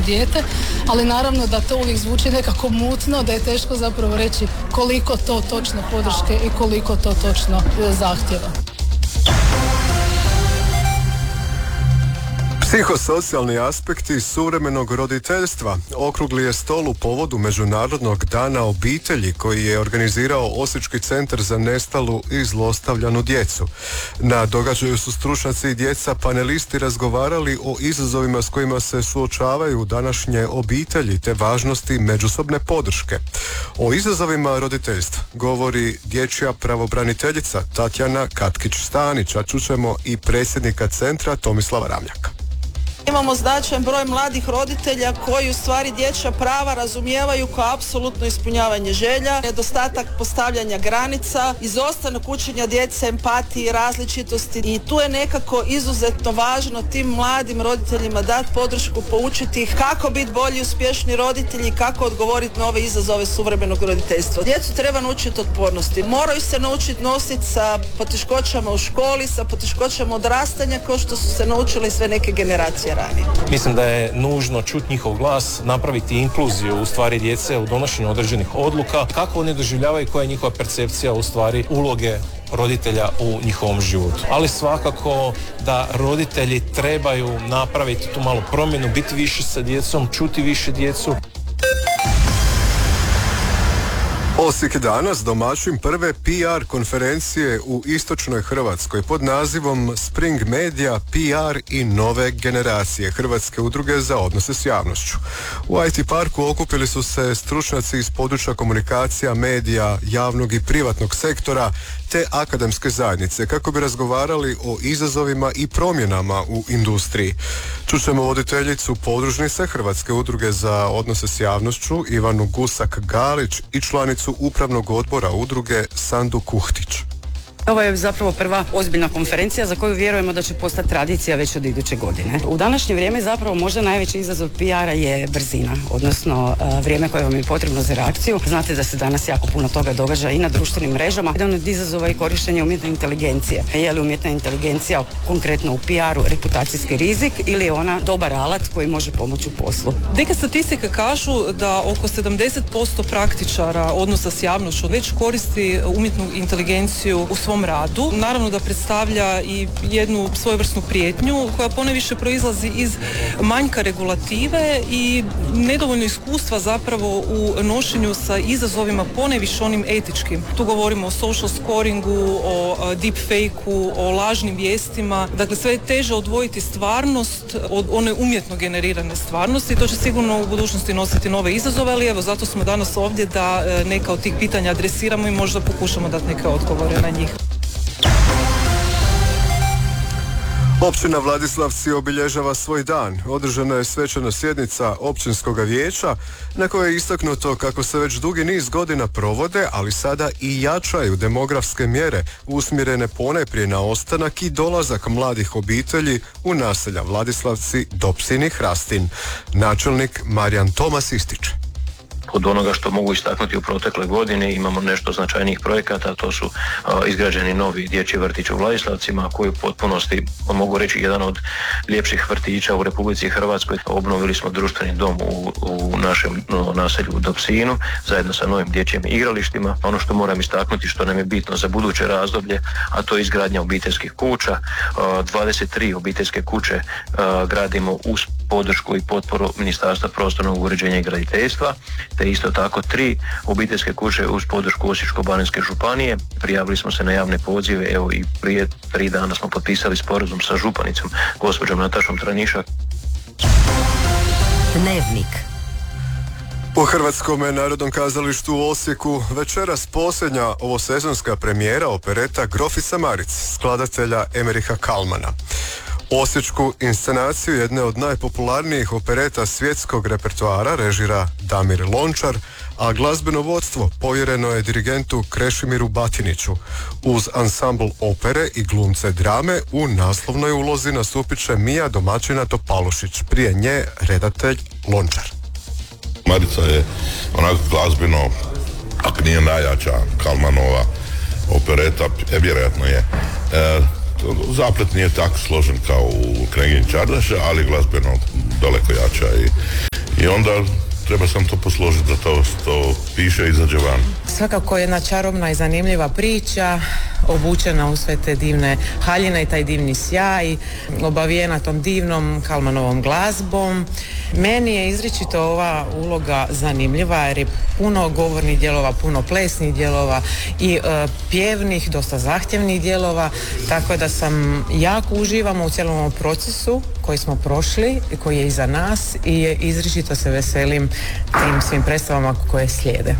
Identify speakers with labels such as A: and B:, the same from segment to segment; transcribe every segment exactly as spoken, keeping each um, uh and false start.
A: dijete, ali naravno da to uvijek zvuči nekako mutno, da je teško zapravo reći koliko to točno podrške i koliko to točno zahtjeva.
B: Psihosocijalni aspekti suvremenog roditeljstva okrugli je stol u povodu Međunarodnog dana obitelji koji je organizirao Osječki centar za nestalu i zlostavljanu djecu. Na događaju su stručnjaci i djeca panelisti razgovarali o izazovima s kojima se suočavaju današnje obitelji te važnosti međusobne podrške. O izazovima roditeljstva govori dječja pravobraniteljica Tatjana Katkić-Stanić, a čućemo i predsjednika centra Tomislava Ramljaka.
C: Imamo značajan broj mladih roditelja koji u stvari dječja prava razumijevaju kao apsolutno ispunjavanje želja, nedostatak postavljanja granica, izostanak učenja djece, empatiji, različitosti i tu je nekako izuzetno važno tim mladim roditeljima dati podršku, poučiti ih kako biti bolji, uspješni roditelji i kako odgovoriti na ove izazove suvremenog roditeljstva. Djecu treba naučiti otpornosti, moraju se naučiti nositi sa poteškoćama u školi, sa poteškoćama odrastanja kao što su se naučile sve neke generacije.
D: Mislim da je nužno čuti njihov glas, napraviti inkluziju u stvari djece u donošenju određenih odluka, kako oni doživljavaju, koja je njihova percepcija u stvari uloge roditelja u njihovom životu. Ali svakako da roditelji trebaju napraviti tu malu promjenu, biti više sa djecom, čuti više djecu.
B: Osijek je danas domaćin prve P R konferencije u istočnoj Hrvatskoj pod nazivom Spring Media, P R i nove generacije Hrvatske udruge za odnose s javnošću. U I T parku okupili su se stručnjaci iz područja komunikacija, medija, javnog i privatnog sektora te akademske zajednice kako bi razgovarali o izazovima i promjenama u industriji. Čućemo voditeljicu podružnice Hrvatske udruge za odnose s javnošću Ivanu Gusak-Galić i članicu upravnog odbora udruge Sandu Kuhtić.
E: Ovo je zapravo prva ozbiljna konferencija za koju vjerujemo da će postati tradicija već od iduće godine. U današnje vrijeme zapravo možda najveći izazov P R-a je brzina, odnosno uh, vrijeme koje vam je potrebno za reakciju. Znate da se danas jako puno toga događa i na društvenim mrežama. Jedan od izazova je korištenje umjetne inteligencije. Je li umjetna inteligencija konkretno u P R-u reputacijski rizik ili je ona dobar alat koji može pomoći u poslu?
F: Neke statistike kažu da oko sedamdeset posto praktičara odnosa s javnošću već koristi umjetnu inteligenciju u svom radu. Naravno da predstavlja i jednu svojevrsnu prijetnju koja poneviše proizlazi iz manjka regulative i nedovoljno iskustva zapravo u nošenju sa izazovima poneviše onim etičkim. Tu govorimo o social scoringu, o deepfake-u, o lažnim vijestima. Dakle, sve je teže odvojiti stvarnost od one umjetno generirane stvarnosti. To će sigurno u budućnosti nositi nove izazove, ali evo, zato smo danas ovdje da neka od tih pitanja adresiramo i možda pokušamo dati neke odgovore na njih.
B: Općina Vladislavci obilježava svoj dan. Održana je svečana sjednica općinskog vijeća na kojoj je istaknuto kako se već dugi niz godina provode, ali sada i jačaju demografske mjere usmjerene ponajprije na ostanak i dolazak mladih obitelji u naselja Vladislavci, Dopsin i Hrastin. Načelnik Marijan Tomas ističe.
G: Od onoga što mogu istaknuti u protekle godine imamo nešto značajnijih projekata, to su a, izgrađeni novi dječji vrtić u Vladislavcima koji u potpunosti, mogu reći, jedan od ljepših vrtića u Republici Hrvatskoj. Obnovili smo društveni dom u, u našem no, naselju u Dopsinu zajedno sa novim dječjim igralištima. Ono što moram istaknuti, što nam je bitno za buduće razdoblje, a to je izgradnja obiteljskih kuća. A, dvadeset tri obiteljske kuće a, gradimo uz podršku i potporu Ministarstva prostornog uređenja i graditeljstva, te isto tako tri obiteljske kuće uz podršku Osječko-baranjske županije. Prijavili smo se na javne pozive, evo i prije tri dana smo potpisali sporazum sa županicom gospođom Natašom Tranišak.
H: Dnevnik.
B: U Hrvatskom narodnom kazalištu u Osijeku večeras posljednja ovosezonska premijera opereta Grofica Maric, skladatelja Emeriha Kalmana. Osječku inscenaciju jedne od najpopularnijih opereta svjetskog repertoara režira Damir Lončar, a glazbeno vodstvo povjereno je dirigentu Krešimiru Batiniću. Uz ansambl opere i glumce drame u naslovnoj ulozi nastupit će Mija Domaćina Topalušić, prije nje redatelj Lončar.
I: Marica je onako glazbeno, ako nije najjača Kalmanova opereta, je vjerojatno je. E, Zaplet nije tako složen kao u Knjagini Čardaša, ali glazbeno daleko jača i, onda treba sam to posložiti da to, to piše i izađe van.
H: Svakako jedna čarobna i zanimljiva priča, obučena u sve te divne haljine i taj divni sjaj, obavijena tom divnom Kalmanovom glazbom. Meni je izričito ova uloga zanimljiva jer je puno govornih dijelova, puno plesnih dijelova i e, pjevnih, dosta zahtjevnih dijelova, tako da sam jako uživamo u cijelom ovom procesu koji smo prošli i koji je iza nas i izričito se veselim tim svim predstavama koje slijede.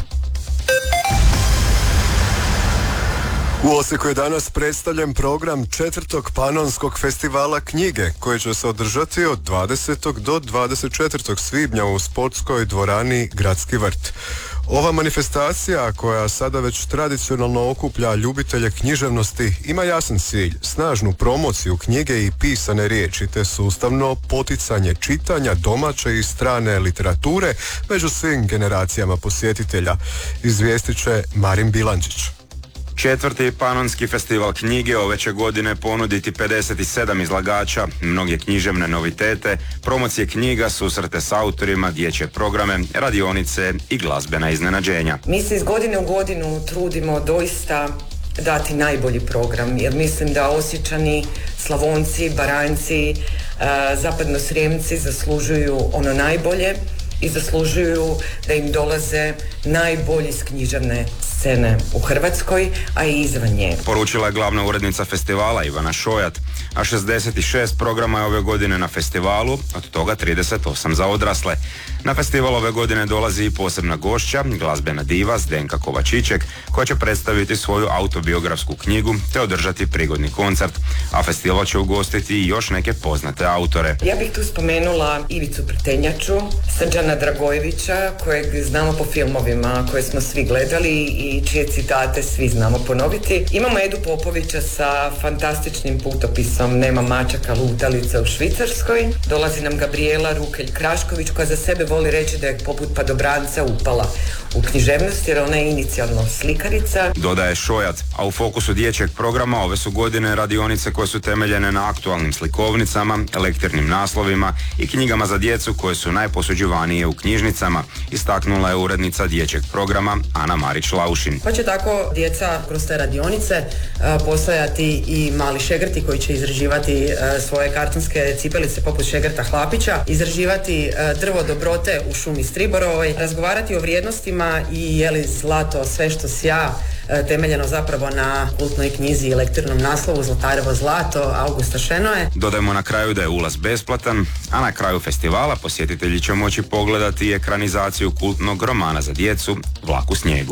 B: U Osijeku je danas predstavljen program četvrtog Panonskog festivala knjige koji će se održati od dvadesetog do dvadeset četvrtog svibnja u sportskoj dvorani Gradski vrt. Ova manifestacija, koja sada već tradicionalno okuplja ljubitelje književnosti, ima jasan cilj, snažnu promociju knjige i pisane riječi, te sustavno poticanje čitanja domaće i strane literature među svim generacijama posjetitelja, izvijestit će Marin Bilančić.
J: Četvrti Panonski festival knjige ove će godine ponuditi pedeset sedam izlagača, mnoge književne novitete, promocije knjiga, susrete s autorima, dječje programe, radionice i glazbena iznenađenja.
H: Mi se iz godine u godinu trudimo doista dati najbolji program, jer mislim da Osječani, Slavonci, Baranjci, Zapadnosrijemci zaslužuju ono najbolje i zaslužuju da im dolaze najbolji s književne scene u Hrvatskoj, a i izvan nje.
J: Poručila je glavna urednica festivala Ivana Šojat, a šezdeset šest programa je ove godine na festivalu, od toga trideset osam za odrasle. Na festival ove godine dolazi i posebna gošća, glazbena diva Zdenka Kovačiček, koja će predstaviti svoju autobiografsku knjigu te održati prigodni koncert, a festival će ugostiti i još neke poznate autore.
H: Ja bih tu spomenula Ivicu Prtenjaču, Srđana Dragojevića, kojeg znamo po filmovima koje smo svi gledali i čije citate svi znamo ponoviti. Imamo Edu Popovića sa fantastičnim putopisom Nema mačaka lutalica u Švicarskoj. Dolazi nam Gabriela Rukelj-Krašković, koja za sebe voli reći da je poput padobranca upala u književnost jer ona je inicijalno slikarica.
J: Dodaje Šojat, a u fokusu dječjeg programa ove su godine radionice koje su temeljene na aktualnim slikovnicama, lektirnim naslovima i knjigama za djecu koje su najposuđivanije u knjižnicama, istaknula je urednica dječjeg programa Ana Marić-Laušin.
H: Pa će tako djeca kroz te radionice uh, postojati i mali šegrti koji će izraživati uh, svoje kartonske cipelice poput šegrta Hlapića, izraživati uh, drvo dobrote u šumi Striborovoj, razgovarati o vrijednostima i je li zlato sve što sja, temeljeno zapravo na kultnoj knjizi i lektirnom naslovu Zlatarevo zlato Augusta Šenoe.
J: Dodajmo na kraju da je ulaz besplatan, a na kraju festivala posjetitelji će moći pogledati ekranizaciju kultnog romana za djecu Vlak u snijegu.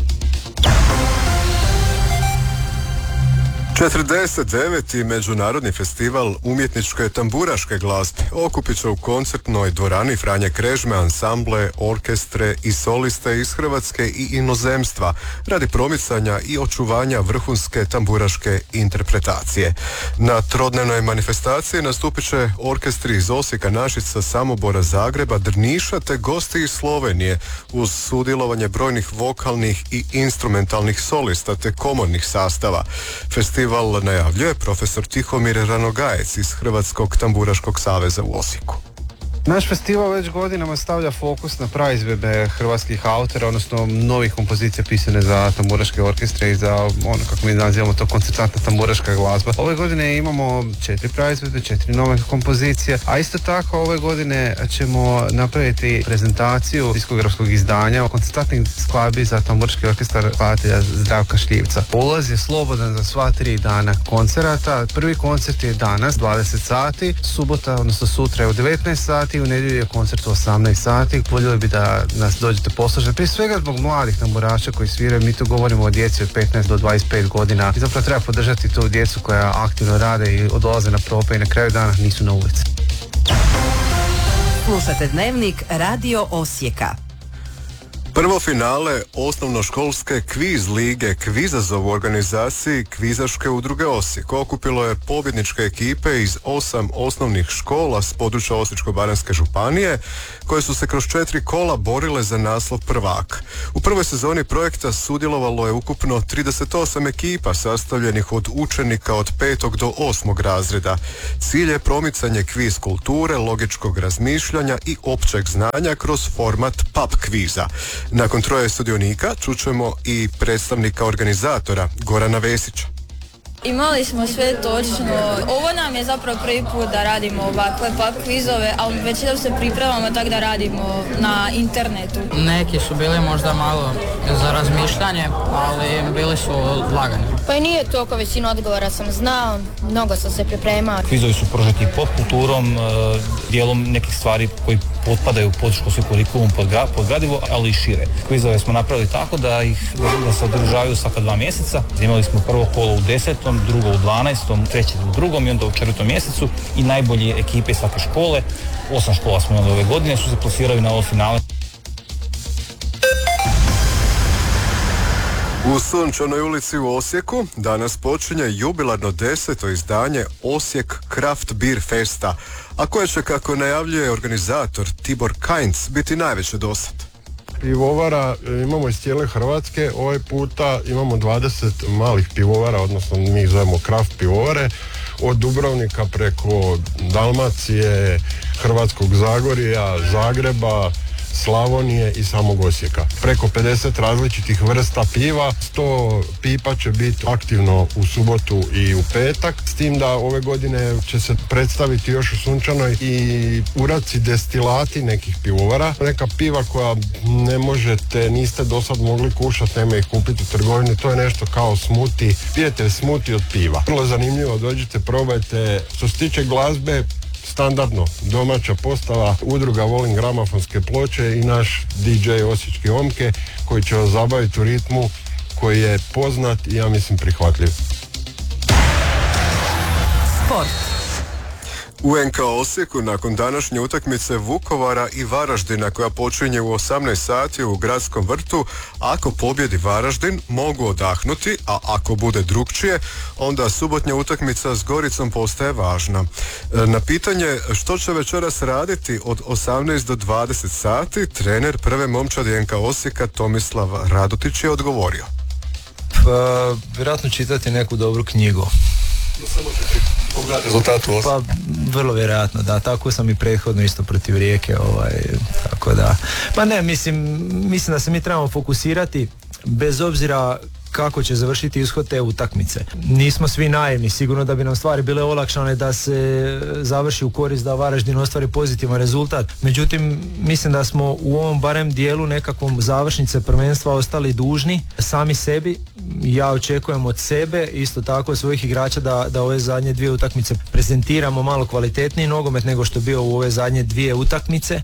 B: četrdeset deveti Međunarodni festival umjetničke tamburaške glazbe okupit će u koncertnoj dvorani Franje Krežme ansamble, orkestre i soliste iz Hrvatske i inozemstva radi promicanja i očuvanja vrhunske tamburaške interpretacije. Na trodnevnoj manifestaciji nastupit će orkestri iz Osijeka, Našica, Samobora, Zagreba, Drniša te gosti iz Slovenije uz sudjelovanje brojnih vokalnih i instrumentalnih solista te komornih sastava. Festival najavljuje profesor Tihomir Ranogajec iz Hrvatskog tamburaškog saveza u Osijeku.
K: Naš festival već godinama stavlja fokus na praizvedbe hrvatskih autora, odnosno novih kompozicija pisane za tamburaške orkestre i za ono kako mi nazivamo to koncertantna tamburaška glazba. Ove godine imamo četiri praizvedbe, četiri nove kompozicije, a isto tako ove godine ćemo napraviti prezentaciju diskografskog izdanja o koncertantnih skladbi za tamburaški orkestar skladatelja Zdravka Šljivca. Ulaz je slobodan za sva tri dana koncerata. Prvi koncert je danas dvadeset sati, subota odnosno sutra je u devetnaest sati, u nedjelju je koncert u osamnaest sati. Voljeli bi da nas dođete poslušati, prije svega zbog mladih tamburaša koji sviraju. Mi tu govorimo o djeci od petnaest do dvadeset pet godina i zapravo treba podržati tu djecu koja aktivno rade i odlaze na probe i na kraju dana nisu na ulici.
L: Slušate Dnevnik Radio Osijeka.
B: Prvo finale osnovnoškolske kviz lige Kvizazov u organizaciji Kvizaške udruge Osijek okupilo je pobjedničke ekipe iz osam osnovnih škola s područja Osječko-baranjske županije koje su se kroz četiri kola borile za naslov prvak. U prvoj sezoni projekta sudjelovalo je ukupno trideset osam ekipa sastavljenih od učenika od petog do osmog razreda. Cilj je promicanje kviz kulture, logičkog razmišljanja i općeg znanja kroz format pub kviza. Nakon troje sudionika čućemo i predstavnika organizatora Gorana Vesića.
L: Imali smo sve točno. Ovo nam je zapravo prvi put da radimo ovakve pub kvizove, ali već da se pripremamo tako da radimo na internetu.
M: Neki su bili možda malo za razmišljanje, ali bili su lagani.
L: Pa i nije toliko, većinu odgovora sam znao, mnogo sam se pripremao.
N: Kvizovi su prožeti pop kulturom, dijelom nekih stvari koji potpadaju u podškolski kurikulum pod gradivo, ali i šire. Kvizove smo napravili tako da ih da se održavaju svaka dva mjeseca. Imali smo prvo kolo u desetom, drugo u dvanaestom, treće u drugom i onda u četvrtom mjesecu i najbolje ekipe svake škole, osam škola smo imali ove godine, su se plasirali na ovo finale.
B: U Sunčanoj ulici u Osijeku danas počinje jubilarno deseto izdanje Osijek Craft Beer Festa, a koje će, kako najavljuje organizator Tibor Kainz, biti najveće dosad.
O: Pivovara imamo iz cijele Hrvatske, ovaj puta imamo dvadeset malih pivovara, odnosno mi ih zovemo craft pivovare, od Dubrovnika preko Dalmacije, Hrvatskog Zagorja, Zagreba, Slavonije i samog Osijeka. Preko pedeset različitih vrsta piva, sto pipa će biti aktivno u subotu i u petak, s tim da ove godine će se predstaviti još u Sunčanoj i uraci destilati nekih pivovara. Neka piva koja ne možete, niste do sad mogli kušati, nema ih kupiti u trgovini, to je nešto kao smuti, pijete smuti od piva. Vrlo zanimljivo, dođite, probajte. Što se tiče glazbe, standardno, domaća postava, udruga Volim gramofonske ploče i naš D J Osječki Omke koji će vas zabaviti u ritmu koji je poznat i ja mislim prihvatljiv.
B: Sport. U N K Osijeku nakon današnje utakmice Vukovara i Varaždina koja počinje u osamnaest sati u Gradskom vrtu, ako pobjedi Varaždin mogu odahnuti, a ako bude drukčije, onda subotnja utakmica s Goricom postaje važna. Na pitanje što će večeras raditi od osamnaest do dvadeset sati, trener prve momčadi N K Osijeka Tomislav Radotić je odgovorio.
P: Pa, vjerojatno čitati neku dobru knjigu.
O: Rezultatu
P: Pa vrlo vjerojatno, da, tako sam i prethodno isto protiv Rijeke, ovaj, tako da, pa ne, mislim, mislim da se mi trebamo fokusirati bez obzira kako će završiti ishod te utakmice. Nismo svi naivni, sigurno da bi nam stvari bile olakšane da se završi u korist da Varaždin ostvari pozitivan rezultat. Međutim, mislim da smo u ovom barem dijelu nekakvom završnice prvenstva ostali dužni sami sebi. Ja očekujem od sebe, isto tako svojih igrača da, da ove zadnje dvije utakmice prezentiramo malo kvalitetniji nogomet nego što je bio u ove zadnje dvije utakmice.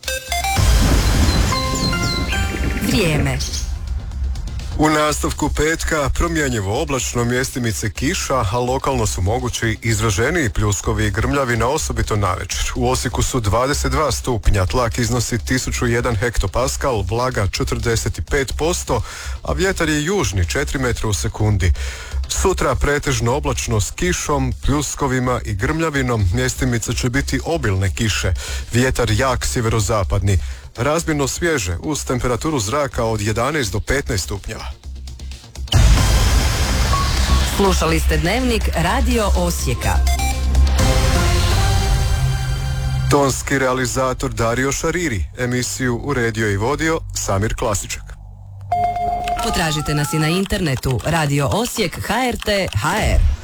B: Vrijeme. U nastavku petka promjenjivo oblačno, mjestimice kiša, a lokalno su mogući izraženiji pljuskovi i grmljavi, osobito navečer. U Osijeku su dvadeset dva stupnja, tlak iznosi tisuću jedan hektopaskal, vlaga četrdeset pet posto, a vjetar je južni četiri metra u sekundi. Sutra pretežno oblačno s kišom, pljuskovima i grmljavinom, mjestimice će biti obilne kiše, vjetar jak sjeverozapadni. Razmjerno svježe uz temperaturu zraka od jedanaest do petnaest stupnjeva.
Q: Slušali ste Dnevnik Radio Osijeka.
B: Tonski realizator Dario Šariri, emisiju uredio i vodio Samir Klasiček.
Q: Potražite nas i na internetu radio osijek tačka h r t tačka h r.